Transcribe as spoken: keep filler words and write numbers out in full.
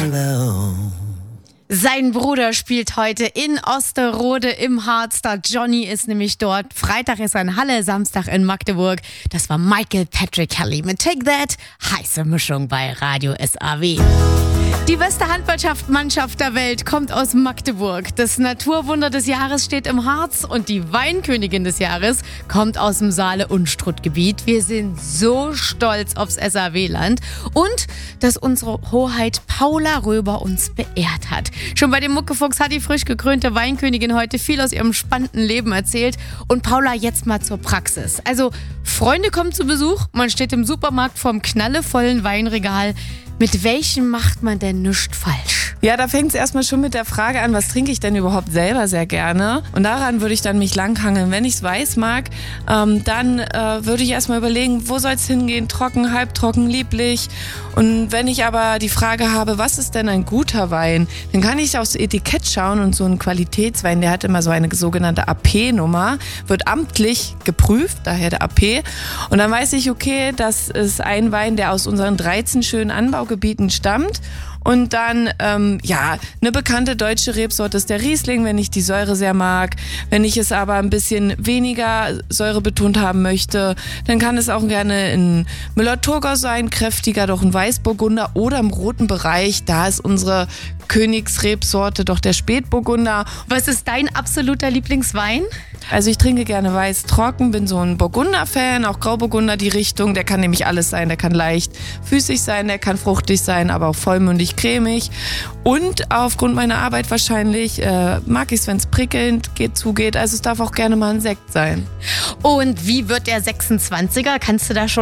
Sein Bruder spielt heute in Osterode im Harz. Da Johnny ist nämlich dort. Freitag ist er in Halle, Samstag in Magdeburg. Das war Michael Patrick Kelly mit Take That. Heiße Mischung bei Radio S A W. Die beste Handballmannschaft der Welt kommt aus Magdeburg. Das Naturwunder des Jahres steht im Harz und die Weinkönigin des Jahres kommt aus dem Saale-Unstrut-Gebiet. Wir sind so stolz aufs S A W-Land und dass unsere Hoheit Paula Röber uns beehrt hat. Schon bei dem Muckefuchs hat die frisch gekrönte Weinkönigin heute viel aus ihrem spannenden Leben erzählt. Und Paula, jetzt mal zur Praxis. Also, Freunde kommen zu Besuch, man steht im Supermarkt vorm knallevollen Weinregal. Mit welchem macht man denn nichts falsch? Ja, da fängt es erstmal schon mit der Frage an, was trinke ich denn überhaupt selber sehr gerne? Und daran würde ich dann mich langhangeln. Wenn ich es weiß mag, ähm, dann äh, würde ich erstmal überlegen, wo soll es hingehen? Trocken, halbtrocken, lieblich. Und wenn ich aber die Frage habe, was ist denn ein guter Wein? Dann kann ich aufs Etikett schauen und so ein Qualitätswein, der hat immer so eine sogenannte A P-Nummer, wird amtlich geprüft, daher der A P. Und dann weiß ich, okay, das ist ein Wein, der aus unseren dreizehn schönen Anbaugebieten stammt. Und dann, ähm, ja, eine bekannte deutsche Rebsorte ist der Riesling, wenn ich die Säure sehr mag. Wenn ich es aber ein bisschen weniger säurebetont haben möchte, dann kann es auch gerne ein Müller-Thurgau sein, kräftiger, doch ein Weißburgunder oder im roten Bereich. Da ist unsere Königsrebsorte doch der Spätburgunder. Was ist dein absoluter Lieblingswein? Also ich trinke gerne weiß trocken, bin so ein Burgunder-Fan, auch Grauburgunder die Richtung. Der kann nämlich alles sein, der kann leicht füßig sein, der kann fruchtig sein, aber auch vollmündig cremig. Und aufgrund meiner Arbeit wahrscheinlich äh, mag ich es, wenn es prickelnd geht, zugeht. Also es darf auch gerne mal ein Sekt sein. Und wie wird der sechsundzwanziger? Kannst du da schon